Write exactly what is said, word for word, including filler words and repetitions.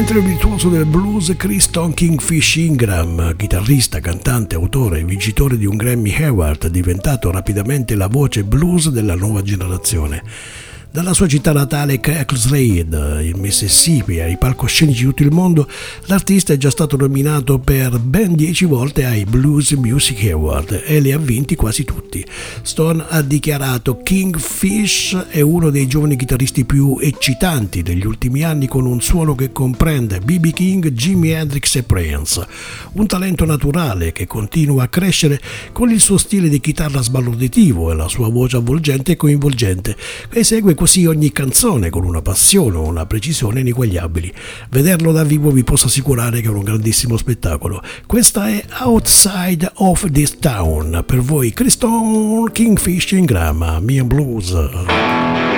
Mentre il virtuoso del blues Criston Kingfish Ingram, chitarrista, cantante, autore e vincitore di un Grammy Award, è diventato rapidamente la voce blues della nuova generazione. Dalla sua città natale Cracklslade, il Mississippi, ai palcoscenici di tutto il mondo, l'artista è già stato nominato per ben dieci volte ai Blues Music Award e li ha vinti quasi tutti. Stone ha dichiarato: Kingfish è uno dei giovani chitarristi più eccitanti degli ultimi anni, con un suono che comprende B B King, Jimi Hendrix e Prince. Un talento naturale che continua a crescere con il suo stile di chitarra sbalorditivo e la sua voce avvolgente e coinvolgente, che esegue così ogni canzone con una passione e una precisione ineguagliabili. Vederlo da vivo vi posso assicurare che è un grandissimo spettacolo. Questa è Outside of This Town, per voi Criston Kingfish Ingram, Mia Blues.